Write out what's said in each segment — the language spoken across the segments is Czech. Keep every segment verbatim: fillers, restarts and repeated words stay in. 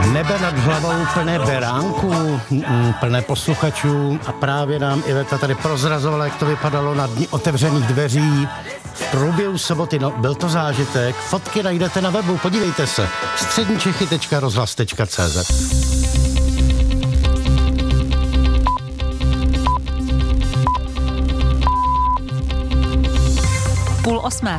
Nebe nad hlavou plné beránků, plné posluchačů a právě nám Iveta tady prozrazovala, jak to vypadalo na dni otevřených dveří v průběhu soboty. No, byl to zážitek. Fotky najdete na webu, podívejte se. středníčechy tečka rozhlas tečka cé zet. Půl osmé.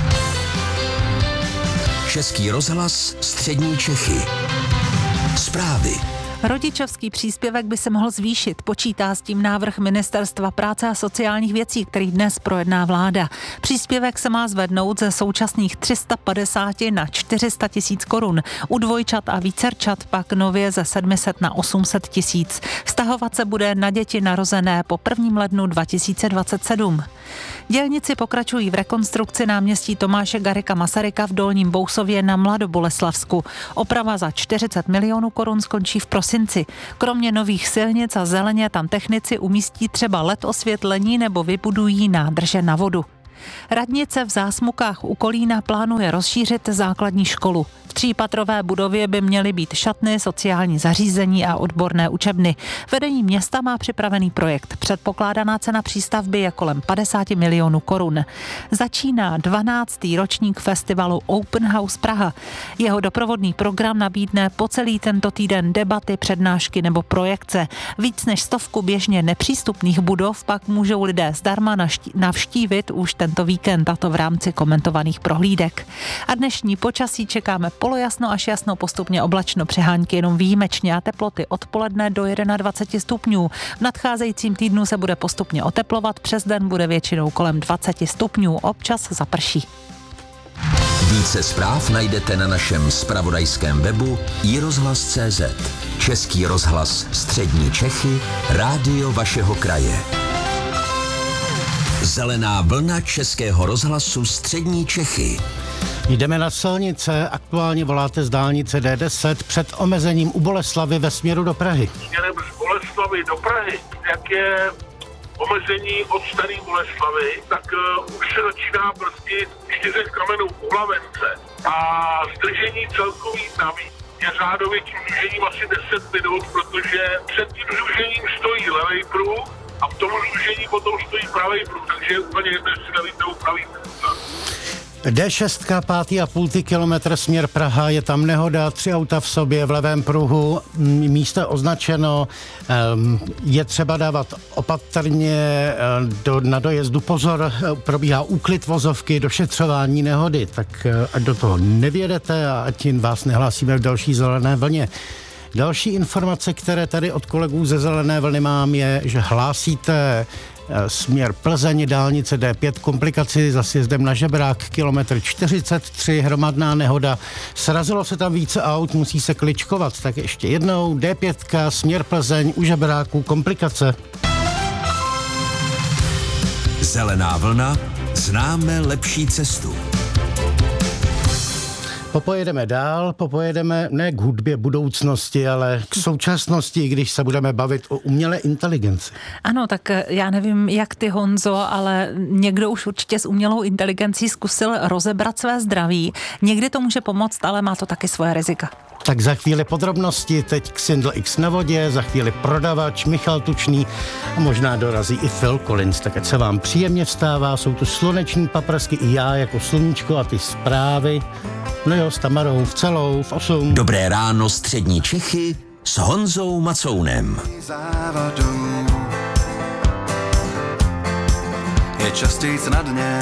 Český rozhlas, střední Čechy. Zprávy. Rodičovský příspěvek by se mohl zvýšit. Počítá s tím návrh Ministerstva práce a sociálních věcí, který dnes projedná vláda. Příspěvek se má zvednout ze současných tři sta padesát na čtyři sta tisíc korun. U dvojčat a vícerčat pak nově ze sedm set na osm set tisíc. Vztahovat se bude na děti narozené po prvním lednu dva tisíce dvacet sedm. Dělníci pokračují v rekonstrukci náměstí Tomáše Garrigua Masaryka v Dolním Bousově na Mladoboleslavsku. Oprava za čtyřicet milionů korun skončí v prosinci. Kromě nových silnic a zeleně tam technici umístí třeba led osvětlení nebo vybudují nádrže na vodu. Radnice v Zásmukách u Kolína plánuje rozšířit základní školu. V třípatrové budově by měly být šatny, sociální zařízení a odborné učebny. Vedení města má připravený projekt. Předpokládaná cena přístavby je kolem padesát milionů korun. Začíná dvanáctý ročník festivalu Open House Praha. Jeho doprovodný program nabídne po celý tento týden debaty, přednášky nebo projekce. Víc než stovku běžně nepřístupných budov pak můžou lidé zdarma navštívit už tento víkend, a to v rámci komentovaných prohlídek. A dnešní počasí čekáme polojasno až jasno, postupně oblačno, přehánky jenom výjimečně a teploty odpoledne do dvacet jedna stupňů. V nadcházejícím týdnu se bude postupně oteplovat, přes den bude většinou kolem dvacet stupňů, občas zaprší. Více zpráv najdete na našem zpravodajském webu i rozhlas tečka cé zet. Český rozhlas, střední Čechy, rádio vašeho kraje. Zelená vlna Českého rozhlasu, střední Čechy. Jdeme na silnice, aktuálně voláte z dálnice dé deset před omezením u Boleslavy ve směru do Prahy. Směrem z Boleslavy do Prahy, jak je omezení od Staré Boleslavy, tak uh, už se začíná brzdit čtyřech kamenů u Hlavence a zdržení celkový navíc je řádově tím združením asi deset minut, protože před tím združením stojí levej pruh a v tom združení potom stojí pravej pruh, takže je úplně jedno, jestli levý nebo pravý pruh. dé šest, pátý a půl kilometr směr Praha, je tam nehoda, tři auta v sobě v levém pruhu, místo je označeno, je třeba dávat opatrně do, na dojezdu pozor, probíhá úklid vozovky, došetřování nehody, tak ať do toho nevědete a ať vás nehlásíme v další zelené vlně. Další informace, které tady od kolegů ze zelené vlny mám, je, že hlásíte směr Plzeň, dálnice dé pět, komplikaci za sjezdem na Žebrák, kilometr čtyřicet tři, hromadná nehoda. Srazilo se tam více aut, musí se kličkovat. Tak ještě jednou, dé pět, směr Plzeň, u Žebráku, komplikace. Zelená vlna, známe lepší cestu. Popojedeme dál, popojedeme ne k hudbě budoucnosti, ale k současnosti, když se budeme bavit o umělé inteligenci. Ano, tak já nevím, jak ty, Honzo, ale někdo už určitě s umělou inteligencí zkusil rozebrat své zdraví. Někdy to může pomoct, ale má to taky svoje rizika. Tak za chvíli podrobnosti, teď Xindl X na vodě, za chvíli prodavač Michal Tučný a možná dorazí i Phil Collins. Tak ať se vám příjemně vstává, jsou tu sluneční paprsky i já jako sluníčko a ty zprávy. No jo, s Tamarou v celou, v osm. Dobré ráno, střední Čechy s Honzou Macounem. Závadu je častějc na dně.